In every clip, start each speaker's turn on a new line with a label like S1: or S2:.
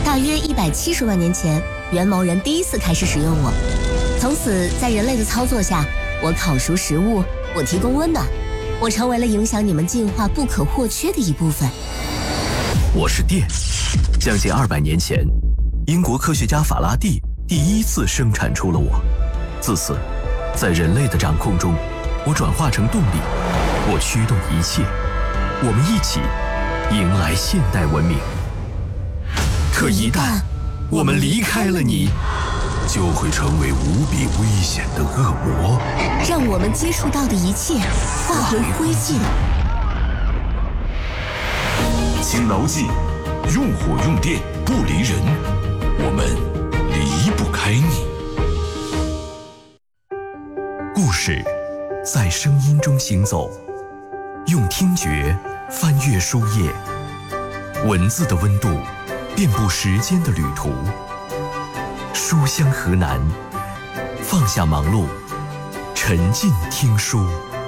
S1: 大约170万年前，元谋人第一次开始使用我。从此，在人类的操作下，我烤熟食物，我提供温暖，我成为了影响你们进化不可或缺的一部分。
S2: 我是电。将近200年前，英国科学家法拉第第一次生产出了我。自此，在人类的掌控中，我转化成动力，我驱动一切，我们一起迎来现代文明。可一旦我们离开了你，就会成为无比危险的恶魔，
S1: 让我们接触到的一切化为灰烬。
S3: 请牢记，用火用电不离人，我们离不开你。
S2: 故事在声音中行走，用听觉翻阅书页，文字的温度遍布时间的旅途。书香河南，放下忙碌，沉浸听书。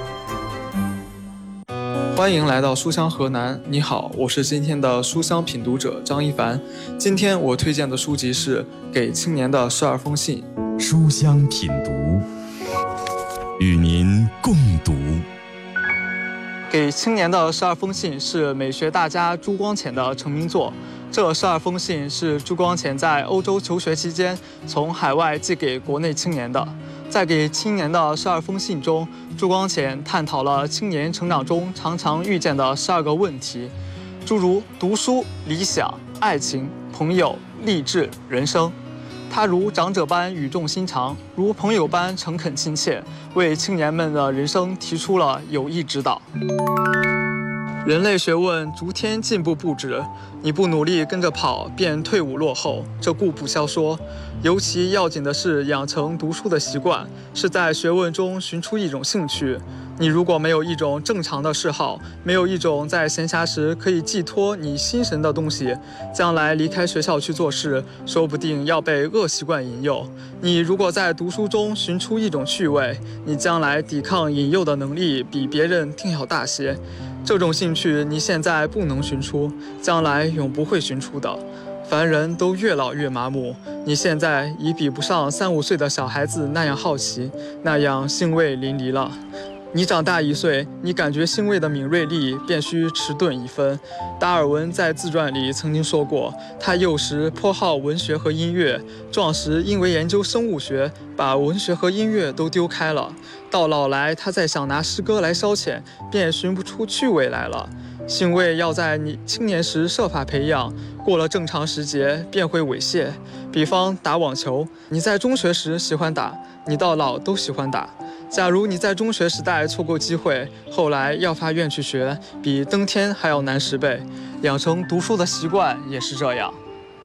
S4: 欢迎来到书香河南，你好，我是今天的书香品读者张一凡。今天我推荐的书籍是《给青年的12封信》。
S3: 书香品读，与您共读。
S4: 给青年的12封信是美学大家朱光潜的成名作。这12封信是朱光潜在欧洲求学期间从海外寄给国内青年的。在给青年的12封信中，朱光潜探讨了青年成长中常常遇见的12个问题，诸如读书、理想、爱情、朋友、励志、人生。他如长者般语重心长，如朋友般诚恳亲切，为青年们的人生提出了有益指导。人类学问逐天进步不止，你不努力跟着跑，便退伍落后，这固不消说。尤其要紧的是养成读书的习惯，是在学问中寻出一种兴趣。你如果没有一种正常的嗜好，没有一种在闲暇时可以寄托你心神的东西，将来离开学校去做事，说不定要被恶习惯引诱。你如果在读书中寻出一种趣味，你将来抵抗引诱的能力比别人定要大些。这种兴趣你现在不能寻出，将来永不会寻出的。凡人都越老越麻木，你现在已比不上3、5岁的小孩子那样好奇，那样兴味淋漓了。你长大1岁，你感觉兴味的敏锐力便需迟钝1分。达尔文在自传里曾经说过，他幼时颇好文学和音乐，壮时因为研究生物学，把文学和音乐都丢开了。到老来，他再想拿诗歌来消遣，便寻不出趣味来了。兴味要在你青年时设法培养，过了正常时节便会猥亵。比方打网球，你在中学时喜欢打，你到老都喜欢打。假如你在中学时代错过机会，后来要发愿去学，比登天还要难10倍。养成读书的习惯也是这样。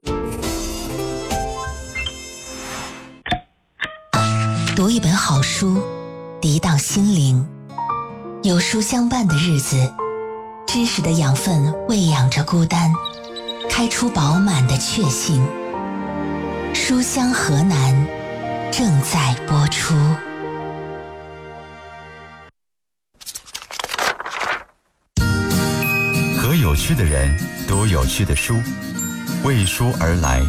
S1: 读一本好书，涤荡心灵。有书相伴的日子，知识的养分喂养着孤单，开出饱满的确信。书香河南正在播出。
S3: 和有趣的人读有趣的书，为书而来。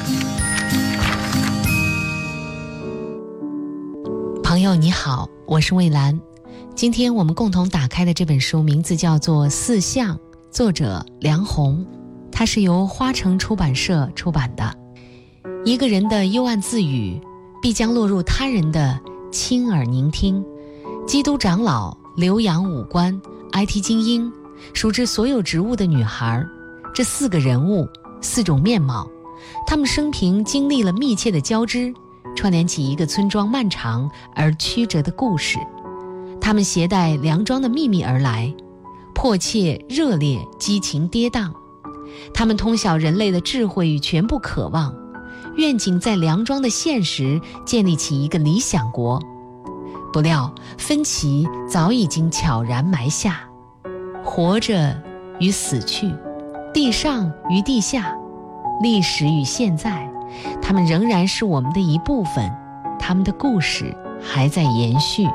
S5: 朋友你好，我是蔚兰。今天我们共同打开的这本书名字叫做《四象》，作者梁鸿，它是由花城出版社出版的。一个人的幽暗自语，必将落入他人的亲耳聆听。基督长老、留洋武官、IT 精英，熟知所有职务的女孩，这4个人物，4种面貌，他们生平经历了密切的交织，串联起一个村庄漫长而曲折的故事。他们携带梁庄的秘密而来，迫切、热烈、激情跌宕。他们通晓人类的智慧与全部渴望，愿景在梁庄的现实建立起一个理想国。不料分歧早已经悄然埋下，活着与死去，地上与地下，历史与现在，他们仍然是我们的一部分，他们的故事还在延续。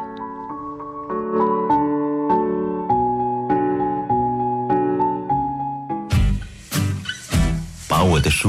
S3: 把我的书